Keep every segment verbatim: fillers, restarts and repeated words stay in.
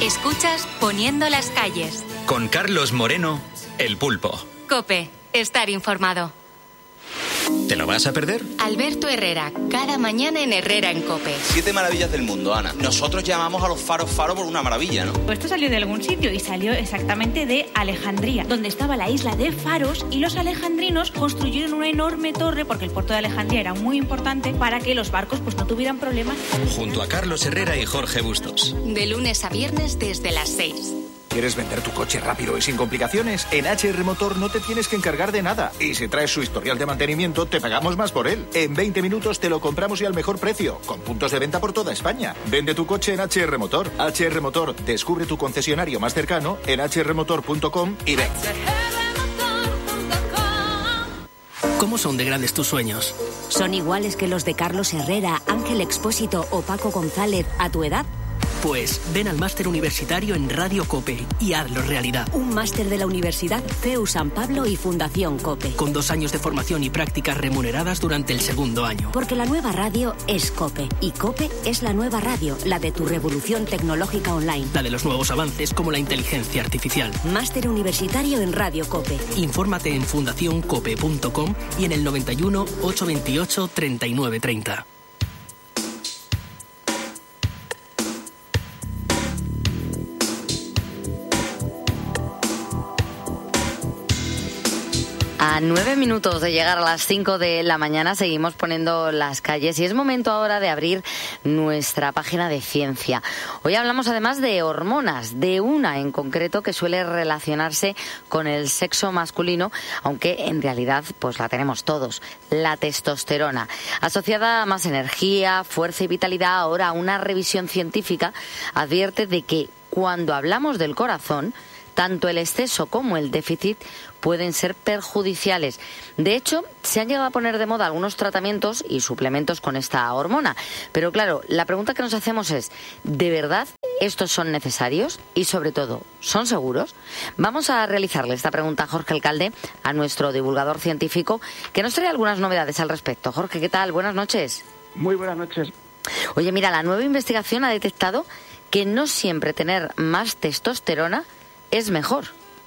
Escuchas Poniendo las calles. Con Carlos Moreno, El Pulpo. COPE. Estar informado. ¿Te lo vas a perder? Alberto Herrera, cada mañana en Herrera en COPE. Siete maravillas del mundo, Ana. Nosotros llamamos a los faros faro por una maravilla, ¿no? Pues esto salió de algún sitio y salió exactamente de Alejandría, donde estaba la isla de Faros, y los alejandrinos construyeron una enorme torre, porque el puerto de Alejandría era muy importante, para que los barcos pues no tuvieran problemas. Junto a Carlos Herrera y Jorge Bustos. De lunes a viernes desde las seis. ¿Quieres vender tu coche rápido y sin complicaciones? En H R Motor no te tienes que encargar de nada. Y si traes su historial de mantenimiento, te pagamos más por él. En veinte minutos te lo compramos y al mejor precio, con puntos de venta por toda España. Vende tu coche en H R Motor. H R Motor, descubre tu concesionario más cercano en h r motor punto com y ven. ¿Cómo son de grandes tus sueños? ¿Son iguales que los de Carlos Herrera, Ángel Expósito o Paco González a tu edad? Pues ven al máster universitario en Radio COPE y hazlo realidad. Un máster de la Universidad C E U San Pablo y Fundación COPE. Con dos años de formación y prácticas remuneradas durante el segundo año. Porque la nueva radio es COPE. Y COPE es la nueva radio, la de tu revolución tecnológica online. La de los nuevos avances como la inteligencia artificial. Máster universitario en Radio COPE. Infórmate en fundación cope punto com y en el noventa y uno, ochocientos veintiocho, treinta y nueve treinta. A nueve minutos de llegar a las cinco de la mañana seguimos poniendo las calles y es momento ahora de abrir nuestra página de ciencia. Hoy hablamos además de hormonas, de una en concreto que suele relacionarse con el sexo masculino, aunque en realidad pues la tenemos todos, la testosterona. Asociada a más energía, fuerza y vitalidad, ahora una revisión científica advierte de que cuando hablamos del corazón, tanto el exceso como el déficit pueden ser perjudiciales. De hecho, se han llegado a poner de moda algunos tratamientos y suplementos con esta hormona. Pero claro, la pregunta que nos hacemos es, ¿de verdad estos son necesarios? Y sobre todo, ¿son seguros? Vamos a realizarle esta pregunta a Jorge Alcalde, a nuestro divulgador científico, que nos trae algunas novedades al respecto. Jorge, ¿qué tal? Buenas noches. Muy buenas noches. Oye, mira, la nueva investigación ha detectado que no siempre tener más testosterona es mejor.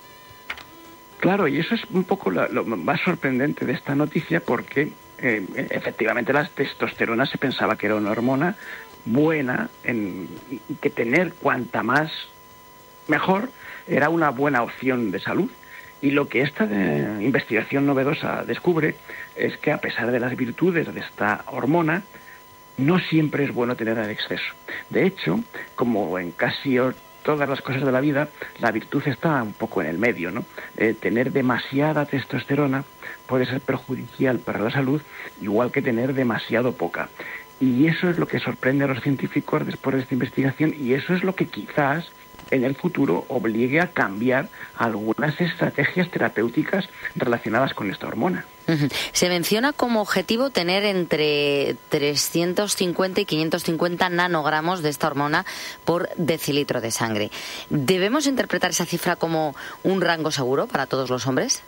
Claro, y eso es un poco la, lo más sorprendente de esta noticia porque eh, efectivamente la testosterona se pensaba que era una hormona buena en, y que tener cuanta más mejor era una buena opción de salud. Y lo que esta de investigación novedosa descubre es que a pesar de las virtudes de esta hormona, no siempre es bueno tener el exceso. De hecho, como en casi todas las cosas de la vida, la virtud está un poco en el medio, ¿no? Eh, tener demasiada testosterona puede ser perjudicial para la salud, igual que tener demasiado poca. Y eso es lo que sorprende a los científicos después de esta investigación, y eso es lo que quizás en el futuro obligue a cambiar algunas estrategias terapéuticas relacionadas con esta hormona. Uh-huh. Se menciona como objetivo tener entre trescientos cincuenta y quinientos cincuenta nanogramos de esta hormona por decilitro de sangre. ¿Debemos interpretar esa cifra como un rango seguro para todos los hombres?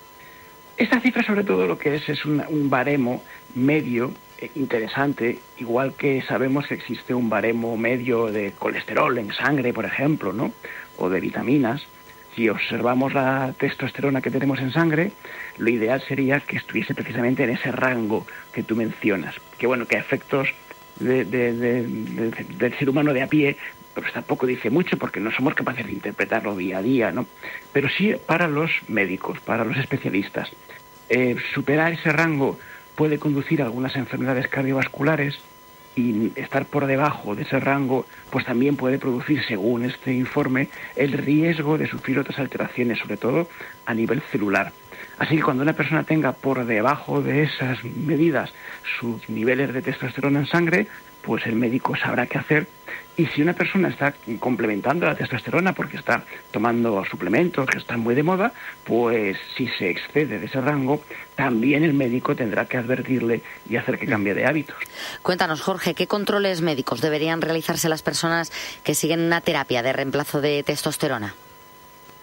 Esta cifra sobre todo lo que es es un, un baremo medio interesante, igual que sabemos que existe un baremo medio de colesterol en sangre, por ejemplo, ¿no? O de vitaminas. Si observamos la testosterona que tenemos en sangre, lo ideal sería que estuviese precisamente en ese rango que tú mencionas. Que bueno, que a efectos de, de, de, de, del ser humano de a pie, pues tampoco dice mucho porque no somos capaces de interpretarlo día a día, ¿no? Pero sí para los médicos, para los especialistas. Eh, superar ese rango puede conducir a algunas enfermedades cardiovasculares y estar por debajo de ese rango pues también puede producir, según este informe, el riesgo de sufrir otras alteraciones, sobre todo a nivel celular. Así que cuando una persona tenga por debajo de esas medidas sus niveles de testosterona en sangre, pues el médico sabrá qué hacer. Y si una persona está complementando la testosterona porque está tomando suplementos que están muy de moda, pues si se excede de ese rango, también el médico tendrá que advertirle y hacer que cambie de hábitos. Cuéntanos, Jorge, ¿qué controles médicos deberían realizarse las personas que siguen una terapia de reemplazo de testosterona?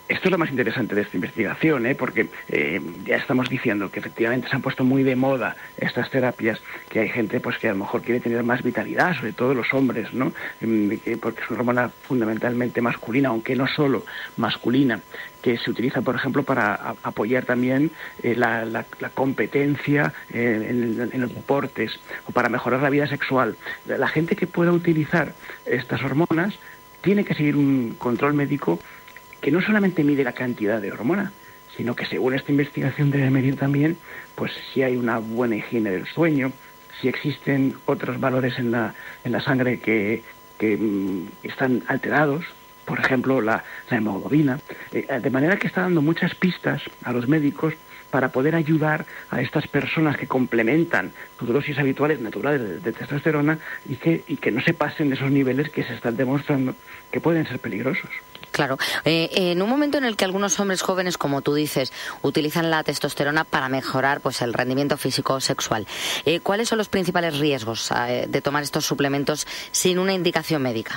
Esto es lo más interesante de esta investigación, ¿eh? porque eh, ya estamos diciendo que efectivamente se han puesto muy de moda estas terapias, que hay gente pues que a lo mejor quiere tener más vitalidad, sobre todo los hombres, ¿no? Porque es una hormona fundamentalmente masculina, aunque no solo masculina, que se utiliza, por ejemplo, para a, apoyar también eh, la, la, la competencia eh, en, en los deportes o para mejorar la vida sexual. La gente que pueda utilizar estas hormonas tiene que seguir un control médico que no solamente mide la cantidad de hormona, sino que según esta investigación debe medir también pues si hay una buena higiene del sueño, si existen otros valores en la, en la sangre que, que mm, están alterados, por ejemplo la, la hemoglobina, eh, de manera que está dando muchas pistas a los médicos para poder ayudar a estas personas que complementan sus dosis habituales naturales de, de testosterona y que, y que no se pasen de esos niveles que se están demostrando que pueden ser peligrosos. Claro. Eh, en un momento en el que algunos hombres jóvenes, como tú dices, utilizan la testosterona para mejorar pues el rendimiento físico o sexual, eh, ¿cuáles son los principales riesgos eh, de tomar estos suplementos sin una indicación médica?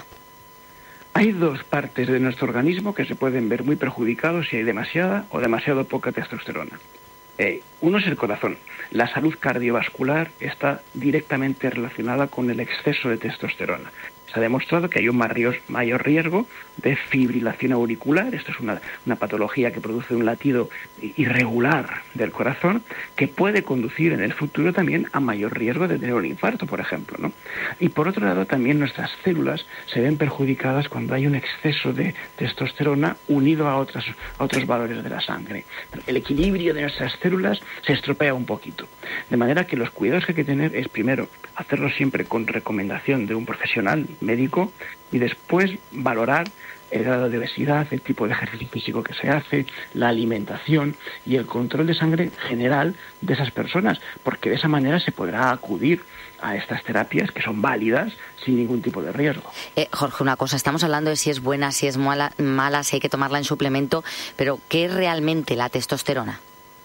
Hay dos partes de nuestro organismo que se pueden ver muy perjudicados si hay demasiada o demasiado poca testosterona. Eh, uno es el corazón. La salud cardiovascular está directamente relacionada con el exceso de testosterona. Se ha demostrado que hay un mayor riesgo de fibrilación auricular. Esto es una, una patología que produce un latido irregular del corazón que puede conducir en el futuro también a mayor riesgo de tener un infarto, por ejemplo, ¿no? Y por otro lado, también nuestras células se ven perjudicadas cuando hay un exceso de testosterona unido a, otras, a otros valores de la sangre. El equilibrio de nuestras células se estropea un poquito. De manera que los cuidados que hay que tener es, primero, hacerlo siempre con recomendación de un profesional médico y después valorar el grado de obesidad, el tipo de ejercicio físico que se hace, la alimentación y el control de sangre general de esas personas, porque de esa manera se podrá acudir a estas terapias que son válidas sin ningún tipo de riesgo. Eh, Jorge, una cosa, estamos hablando de si es buena, si es mala, mala, si hay que tomarla en suplemento, pero ¿qué es realmente la testosterona?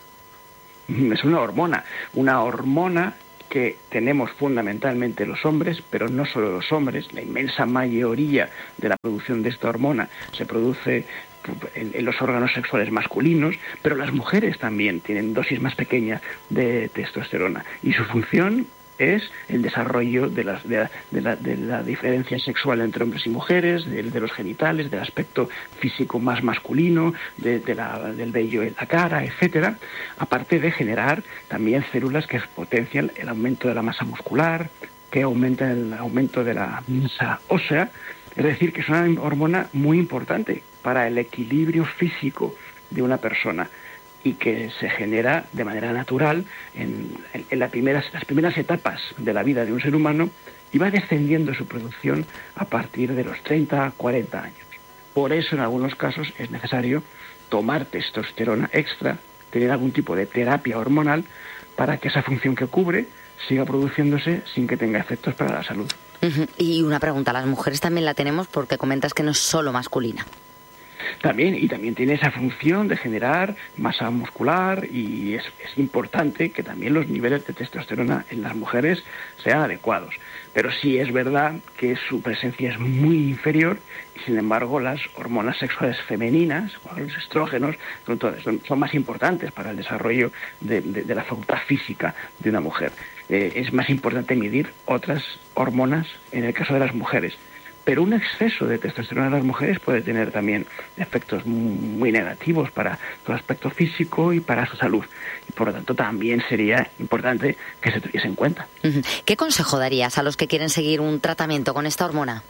Es una hormona, una hormona que tenemos fundamentalmente los hombres, pero no solo los hombres. La inmensa mayoría de la producción de esta hormona se produce en, en los órganos sexuales masculinos, pero las mujeres también tienen dosis más pequeñas de testosterona y su función es el desarrollo de, las, de, la, de, la, de la diferencia sexual entre hombres y mujeres, de, de los genitales, del aspecto físico más masculino, de, de la, del vello en la cara, etcétera, aparte de generar también células que potencian el aumento de la masa muscular, que aumentan el aumento de la masa ósea. Es decir, que es una hormona muy importante para el equilibrio físico de una persona y que se genera de manera natural en, en, en las, primeras, las primeras etapas de la vida de un ser humano y va descendiendo su producción a partir de los treinta a cuarenta años. Por eso, en algunos casos, es necesario tomar testosterona extra, tener algún tipo de terapia hormonal para que esa función que cubre siga produciéndose sin que tenga efectos para la salud. Uh-huh. Y una pregunta, las mujeres también la tenemos porque comentas que no es solo masculina. También, y también tiene esa función de generar masa muscular y es, es importante que también los niveles de testosterona en las mujeres sean adecuados. Pero sí es verdad que su presencia es muy inferior y, sin embargo, las hormonas sexuales femeninas, los estrógenos, son, son, son más importantes para el desarrollo de, de, de la facultad física de una mujer. Eh, es más importante medir otras hormonas en el caso de las mujeres. Pero un exceso de testosterona en las mujeres puede tener también efectos muy negativos para su aspecto físico y para su salud. Y por lo tanto también sería importante que se tuviese en cuenta. ¿Qué consejo darías a los que quieren seguir un tratamiento con esta hormona?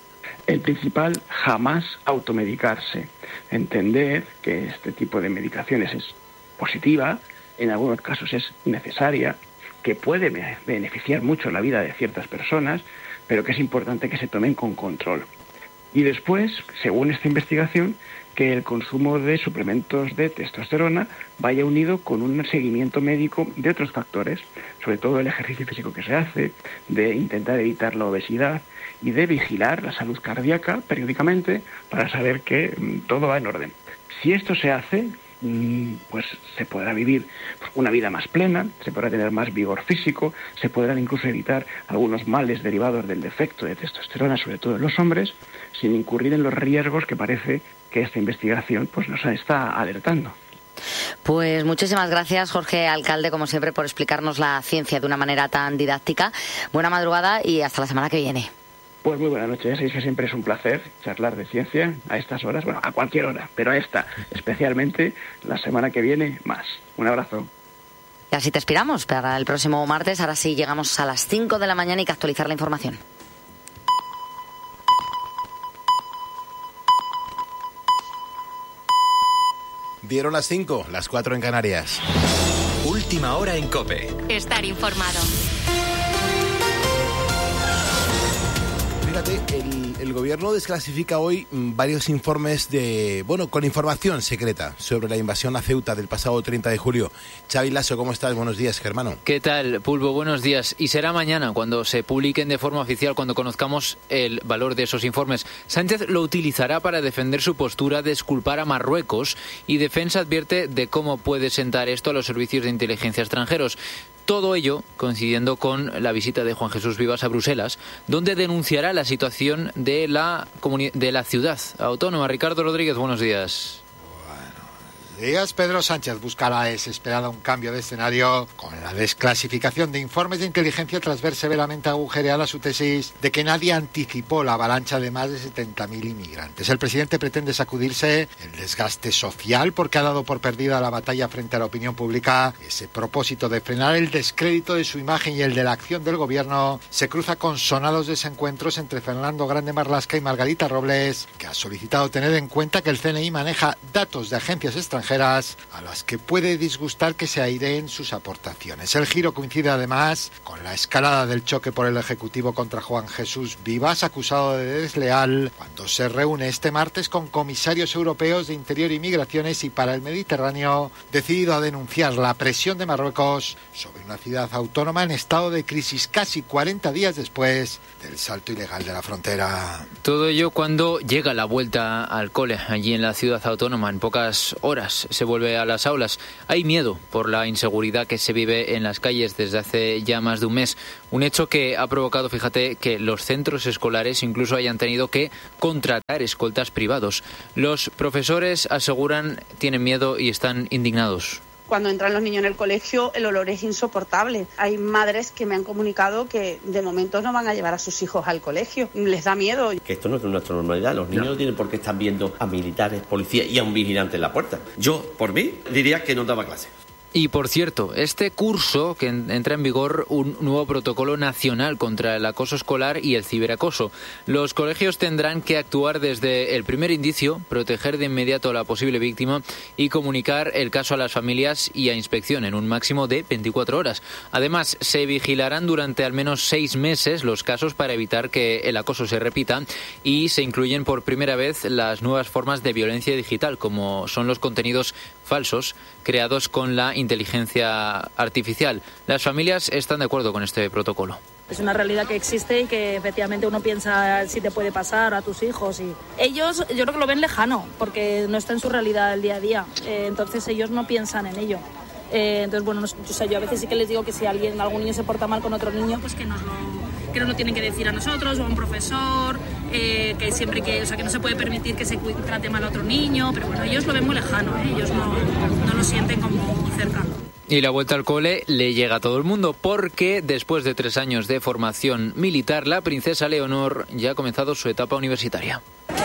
El principal, jamás automedicarse. Entender que este tipo de medicaciones es positiva, en algunos casos es necesaria, que puede beneficiar mucho la vida de ciertas personas, pero que es importante que se tomen con control. Y después, según esta investigación, que el consumo de suplementos de testosterona vaya unido con un seguimiento médico de otros factores, sobre todo el ejercicio físico que se hace, de intentar evitar la obesidad y de vigilar la salud cardíaca periódicamente para saber que todo va en orden. Si esto se hace, pues se podrá vivir una vida más plena, se podrá tener más vigor físico, se podrán incluso evitar algunos males derivados del defecto de testosterona, sobre todo en los hombres, sin incurrir en los riesgos que parece que esta investigación pues nos está alertando. Pues muchísimas gracias, Jorge Alcalde, como siempre, por explicarnos la ciencia de una manera tan didáctica. Buena madrugada y hasta la semana que viene. Pues muy buenas noches. Ya sabéis que siempre es un placer charlar de ciencia a estas horas, bueno, a cualquier hora, pero a esta, especialmente la semana que viene, más. Un abrazo. Y así te esperamos para el próximo martes. Ahora sí llegamos a las cinco de la mañana y hay que actualizar la información. Dieron las cinco, las cuatro en Canarias. Última hora en COPE. Estar informado. Fíjate, el, el gobierno desclasifica hoy varios informes de, bueno, con información secreta sobre la invasión a Ceuta del pasado treinta de julio. Xavi Lasso, ¿cómo estás? Buenos días, hermano. ¿Qué tal, Pulpo? Buenos días. Y será mañana cuando se publiquen de forma oficial, cuando conozcamos el valor de esos informes. Sánchez lo utilizará para defender su postura de exculpar a Marruecos y Defensa advierte de cómo puede sentar esto a los servicios de inteligencia extranjeros. Todo ello coincidiendo con la visita de Juan Jesús Vivas a Bruselas, donde denunciará la situación de la, comuni- de la ciudad autónoma. Ricardo Rodríguez, buenos días. Días, Pedro Sánchez buscará desesperada un cambio de escenario con la desclasificación de informes de inteligencia tras ver severamente agujereada su tesis de que nadie anticipó la avalancha de más de setenta mil inmigrantes. El presidente pretende sacudirse el desgaste social porque ha dado por perdida la batalla frente a la opinión pública. Ese propósito de frenar el descrédito de su imagen y el de la acción del gobierno se cruza con sonados desencuentros entre Fernando Grande Marlaska y Margarita Robles, que ha solicitado tener en cuenta que el C N I maneja datos de agencias extranjeras a las que puede disgustar que se aireen sus aportaciones. El giro coincide además con la escalada del choque por el Ejecutivo contra Juan Jesús Vivas, acusado de desleal, cuando se reúne este martes con comisarios europeos de Interior y Migraciones y para el Mediterráneo, decidido a denunciar la presión de Marruecos sobre una ciudad autónoma en estado de crisis casi cuarenta días después del salto ilegal de la frontera. Todo ello cuando llega la vuelta al cole allí en la ciudad autónoma. En pocas horas se vuelve a las aulas. Hay miedo por la inseguridad que se vive en las calles desde hace ya más de un mes. Un hecho que ha provocado, fíjate, que los centros escolares incluso hayan tenido que contratar escoltas privados. Los profesores aseguran tienen miedo y están indignados. Cuando entran los niños en el colegio, el olor es insoportable. Hay madres que me han comunicado que de momento no van a llevar a sus hijos al colegio. Les da miedo. Que esto no es nuestra normalidad. Los niños no, no tienen por qué estar viendo a militares, policías y a un vigilante en la puerta. Yo, por mí, diría que no daba clase. Y por cierto, este curso que entra en vigor un nuevo protocolo nacional contra el acoso escolar y el ciberacoso. Los colegios tendrán que actuar desde el primer indicio, proteger de inmediato a la posible víctima y comunicar el caso a las familias y a inspección en un máximo de veinticuatro horas. Además, se vigilarán durante al menos seis meses los casos para evitar que el acoso se repita y se incluyen por primera vez las nuevas formas de violencia digital, como son los contenidos falsos creados con la inteligencia artificial. Las familias están de acuerdo con este protocolo. Es una realidad que existe y que efectivamente uno piensa si te puede pasar a tus hijos. Y ellos, yo creo que lo ven lejano, porque no está en su realidad el día a día. Eh, entonces ellos no piensan en ello. Eh, entonces, bueno, no, o sea, yo a veces sí que les digo que si alguien, algún niño se porta mal con otro niño, pues que nos lo, que nos lo tienen que decir a nosotros o a un profesor, eh, que siempre que, o sea, que no se puede permitir que se trate mal a otro niño, pero bueno, ellos lo ven muy lejano, ¿eh? Ellos no, no lo sienten como cerca. Y la vuelta al cole le llega a todo el mundo porque después de tres años de formación militar, la princesa Leonor ya ha comenzado su etapa universitaria.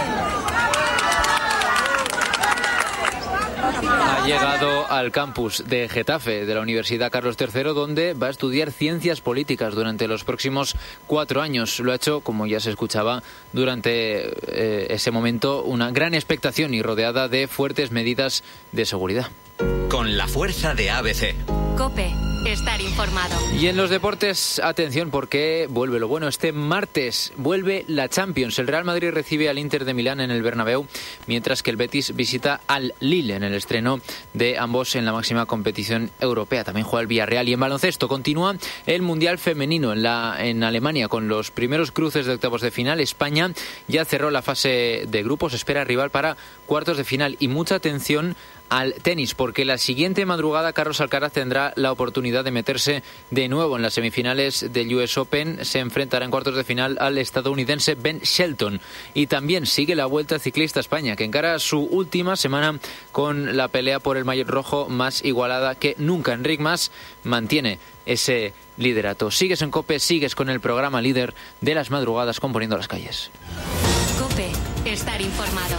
Ha llegado al campus de Getafe de la Universidad Carlos tercero, donde va a estudiar ciencias políticas durante los próximos cuatro años. Lo ha hecho, como ya se escuchaba, durante eh, ese momento una gran expectación y rodeada de fuertes medidas de seguridad. Con la fuerza de A B C. COPE. estar informado. Y en los deportes, atención, porque vuelve lo bueno. Este martes vuelve la Champions. El Real Madrid recibe al Inter de Milán en el Bernabéu, mientras que el Betis visita al Lille en el estreno de ambos en la máxima competición europea. También juega el Villarreal. Y en baloncesto continúa el Mundial Femenino en, la, en Alemania con los primeros cruces de octavos de final. España ya cerró la fase de grupos, espera rival para cuartos de final. Y mucha atención al tenis, porque la siguiente madrugada Carlos Alcaraz tendrá la oportunidad de meterse de nuevo en las semifinales del U S Open. Se enfrentará en cuartos de final al estadounidense Ben Shelton. Y también sigue la Vuelta Ciclista a España, que encara su última semana con la pelea por el maillot rojo más igualada que nunca. Enric Mas mantiene ese liderato. Sigues en COPE, sigues con el programa líder de las madrugadas componiendo las calles. COPE, estar informado.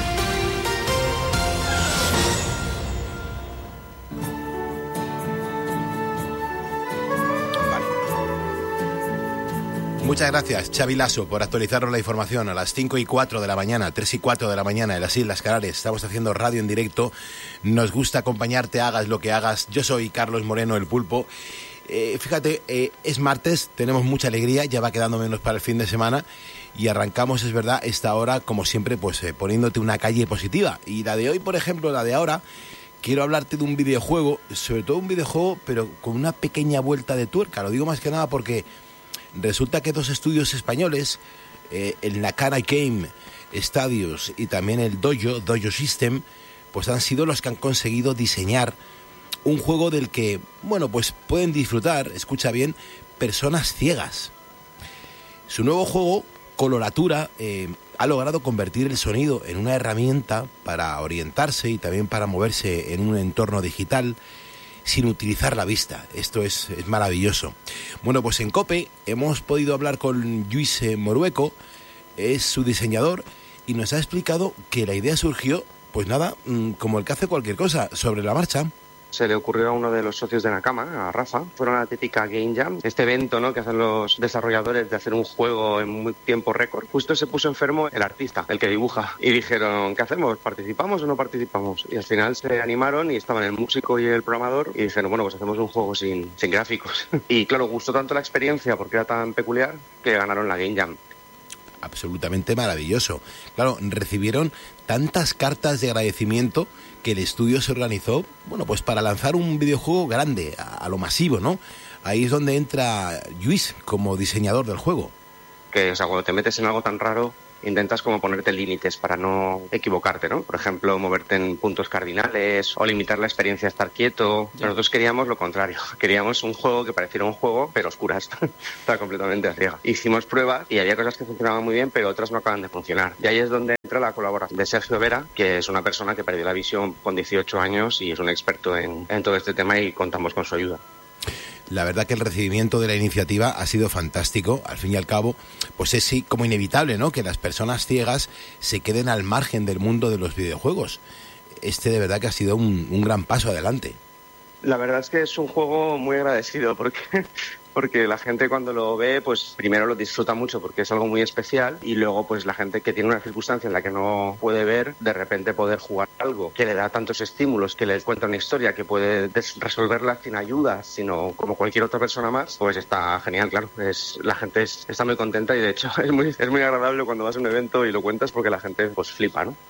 Muchas gracias, Xavi Lasso, por actualizarnos la información a las cinco y cuatro de la mañana, tres y cuatro de la mañana en las Islas Canarias. Estamos haciendo radio en directo. Nos gusta acompañarte, hagas lo que hagas. Yo soy Carlos Moreno, el Pulpo. Eh, fíjate, eh, es martes, tenemos mucha alegría, ya va quedando menos para el fin de semana y arrancamos, es verdad, esta hora, como siempre, pues eh, poniéndote una calle positiva. Y la de hoy, por ejemplo, la de ahora, quiero hablarte de un videojuego, sobre todo un videojuego, pero con una pequeña vuelta de tuerca. Lo digo más que nada porque resulta que dos estudios españoles, eh, el Nakara Game Studios y también el Dojo, Dojo System, pues han sido los que han conseguido diseñar un juego del que, bueno, pues pueden disfrutar, escucha bien, personas ciegas. Su nuevo juego, Coloratura, eh, ha logrado convertir el sonido en una herramienta para orientarse y también para moverse en un entorno digital sin utilizar la vista. Esto es, es maravilloso. Bueno, pues en COPE hemos podido hablar con Lluís Morueco, es su diseñador, y nos ha explicado que la idea surgió, pues nada, como el que hace cualquier cosa, sobre la marcha. Se le ocurrió a uno de los socios de Nakama, a Rafa. Fueron a la típica Game Jam, este evento, ¿no?, que hacen los desarrolladores de hacer un juego en muy tiempo récord. Justo se puso enfermo el artista, el que dibuja, y dijeron, ¿qué hacemos? ¿Participamos o no participamos? Y al final se animaron y estaban el músico y el programador y dijeron, bueno, pues hacemos un juego sin, sin gráficos. Y claro, gustó tanto la experiencia porque era tan peculiar que ganaron la Game Jam. Absolutamente maravilloso. Claro, recibieron tantas cartas de agradecimiento que el estudio se organizó, bueno, pues para lanzar un videojuego grande, a, a lo masivo, ¿no? Ahí es donde entra Lluís como diseñador del juego. Que, o sea, cuando te metes en algo tan raro, intentas como ponerte límites para no equivocarte, ¿no? Por ejemplo, moverte en puntos cardinales o limitar la experiencia a estar quieto. Ya. Nosotros queríamos lo contrario. Queríamos un juego que pareciera un juego, pero oscuras. Está completamente a ciega. Hicimos pruebas y había cosas que funcionaban muy bien, pero otras no acaban de funcionar. Y ahí es donde entra la colaboración de Sergio Vera, que es una persona que perdió la visión con dieciocho años y es un experto en, en todo este tema y contamos con su ayuda. La verdad que el recibimiento de la iniciativa ha sido fantástico. Al fin y al cabo, pues es sí como inevitable, ¿no?, que las personas ciegas se queden al margen del mundo de los videojuegos. Este de verdad que ha sido un, un gran paso adelante. La verdad es que es un juego muy agradecido porque... porque la gente cuando lo ve, pues primero lo disfruta mucho porque es algo muy especial y luego pues la gente que tiene una circunstancia en la que no puede ver, de repente poder jugar algo que le da tantos estímulos, que le cuenta una historia, que puede resolverla sin ayuda, sino como cualquier otra persona más, pues está genial, claro. Es, la gente es, está muy contenta y de hecho es muy, es muy agradable cuando vas a un evento y lo cuentas porque la gente pues flipa, ¿no?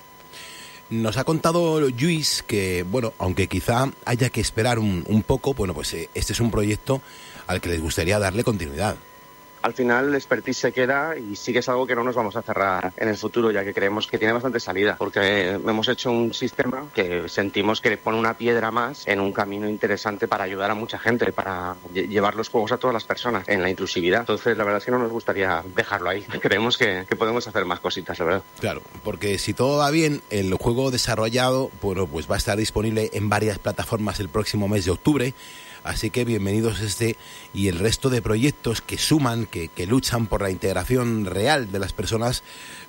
Nos ha contado Lluís que, bueno, aunque quizá haya que esperar un, un poco, bueno, pues eh, este es un proyecto al que les gustaría darle continuidad. Al final el expertise se queda y sí que es algo que no nos vamos a cerrar en el futuro, ya que creemos que tiene bastante salida, porque hemos hecho un sistema que sentimos que le pone una piedra más en un camino interesante para ayudar a mucha gente, para llevar los juegos a todas las personas en la inclusividad. Entonces la verdad es que no nos gustaría dejarlo ahí. Creemos que, que podemos hacer más cositas, la verdad. Claro, porque si todo va bien, el juego desarrollado, bueno, pues va a estar disponible en varias plataformas el próximo mes de octubre. Así que bienvenidos este y el resto de proyectos que suman, que, que luchan por la integración real de las personas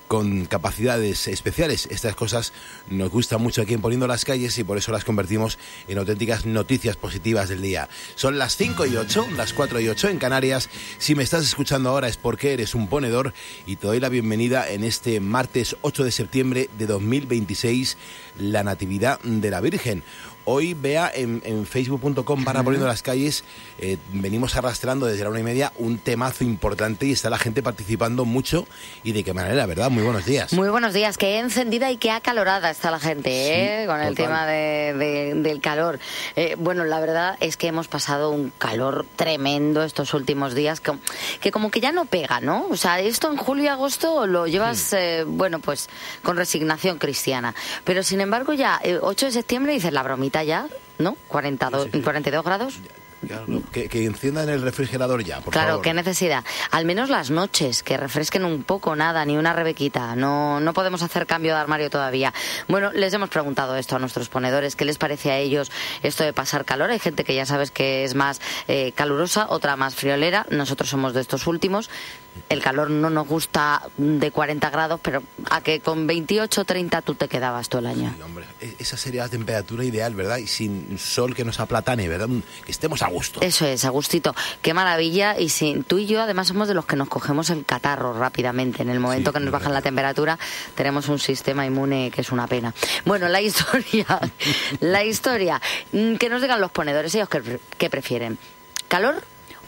con capacidades especiales. Estas cosas nos gustan mucho aquí en Poniendo las Calles y por eso las convertimos en auténticas noticias positivas del día. Son las cinco y ocho, las cuatro y ocho en Canarias. Si me estás escuchando ahora es porque eres un ponedor y te doy la bienvenida en este martes ocho de septiembre de dos mil veintiséis, la Natividad de la Virgen. Hoy, Bea, en, en facebook punto com barra Poniendo las Calles, eh, venimos arrastrando desde la una y media un temazo importante y está la gente participando mucho. ¿Y de qué manera, verdad? Muy buenos días. Muy buenos días. Qué encendida y qué acalorada está la gente, ¿eh? Sí, con el total. tema de, de, del calor. Eh, bueno, la verdad es que hemos pasado un calor tremendo estos últimos días, que, que como que ya no pega, ¿no? O sea, esto en julio y agosto lo llevas, sí. eh, bueno, pues con resignación cristiana. Pero sin embargo ya, eh, ocho de septiembre dices la bromita ya, ¿no? cuarenta y dos, sí, sí. cuarenta y dos grados. Claro, que, que enciendan el refrigerador ya, por claro, favor. qué necesidad. Al menos las noches, que refresquen un poco, nada, ni una rebequita. No, no podemos hacer cambio de armario todavía. Bueno, les hemos preguntado esto a nuestros ponedores, qué les parece a ellos esto de pasar calor. Hay gente que ya sabes que es más eh, calurosa, otra más friolera. Nosotros somos de estos últimos. El calor no nos gusta de cuarenta grados, pero a que con veintiocho, treinta tú te quedabas todo el año. Sí, hombre, esa sería la temperatura ideal, ¿verdad? Y sin sol que nos aplatane, ¿verdad? Que estemos a gusto. Eso es, a gustito. Qué maravilla. Y sin, tú y yo además somos de los que nos cogemos el catarro rápidamente. En el momento sí, que nos bajan la temperatura tenemos un sistema inmune que es una pena. Bueno, la historia, la historia. Que nos digan los ponedores, ellos qué, qué prefieren. ¿Calor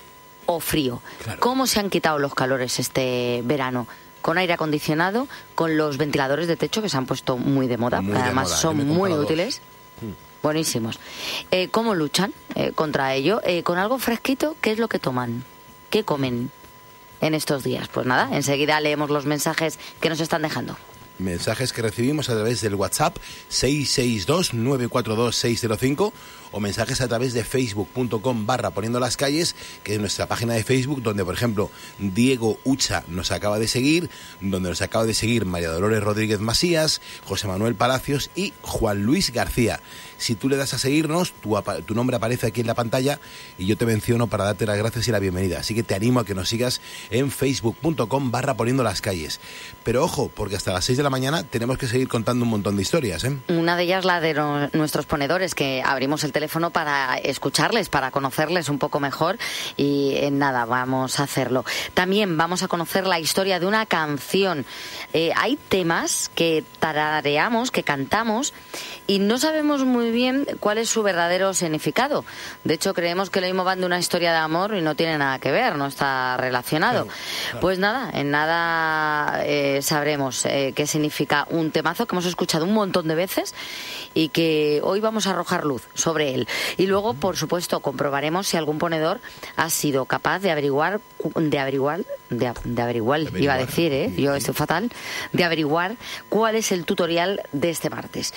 o frío? Claro. ¿Cómo se han quitado los calores este verano? Con aire acondicionado, con los ventiladores de techo que se han puesto muy de moda, muy que de además moda. son muy útiles. Mm. Buenísimos. Eh, ¿Cómo luchan eh, contra ello? Eh, ¿Con algo fresquito? ¿Qué es lo que toman? ¿Qué comen en estos días? Pues nada, enseguida leemos los mensajes que nos están dejando. Mensajes que recibimos a través del WhatsApp seis seis dos, nueve cuatro dos, seis cero cinco o mensajes a través de facebook punto com barra Poniendo las Calles, que es nuestra página de Facebook, donde, por ejemplo, Diego Ucha nos acaba de seguir, donde nos acaba de seguir María Dolores Rodríguez Masías, José Manuel Palacios y Juan Luis García. Si tú le das a seguirnos, tu, tu nombre aparece aquí en la pantalla y yo te menciono para darte las gracias y la bienvenida. Así que te animo a que nos sigas en facebook punto com barra Poniendo las Calles. Pero ojo, porque hasta las seis de la mañana tenemos que seguir contando un montón de historias, ¿eh? Una de ellas la de no, nuestros ponedores, que abrimos el teléfono para escucharles, para conocerles un poco mejor y en nada, vamos a hacerlo. También vamos a conocer la historia de una canción. Eh, hay temas que tarareamos, que cantamos y no sabemos muy bien cuál es su verdadero significado. De hecho, creemos que lo mismo van de una historia de amor y no tiene nada que ver, no está relacionado. Claro, claro. Pues nada, en nada eh, sabremos eh, qué significa un temazo que hemos escuchado un montón de veces y que hoy vamos a arrojar luz sobre él. Y luego, por supuesto, comprobaremos si algún ponedor ha sido capaz de averiguar, de averiguar, de, de averiguar, de iba a decir, ¿eh? Yo estoy fatal, de averiguar cuál es el tutorial de este martes.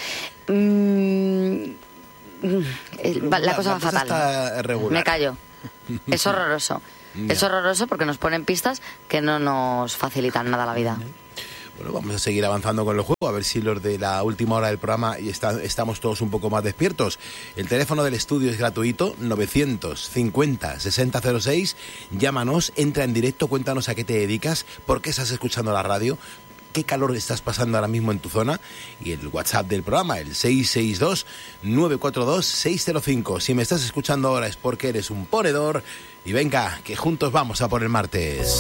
Mm, la cosa va fatal. Me callo. Es horroroso. Es horroroso porque nos ponen pistas que no nos facilitan nada la vida. Bueno, vamos a seguir avanzando con el juego, a ver si los de la última hora del programa y está, estamos todos un poco más despiertos. El teléfono del estudio es gratuito, novecientos cincuenta, sesenta cero seis. Llámanos, entra en directo, cuéntanos a qué te dedicas, por qué estás escuchando la radio, qué calor estás pasando ahora mismo en tu zona, y el WhatsApp del programa, el seis seis dos, nueve cuatro dos, seis cero cinco. Si me estás escuchando ahora es porque eres un ponedor y venga, que juntos vamos a por el martes.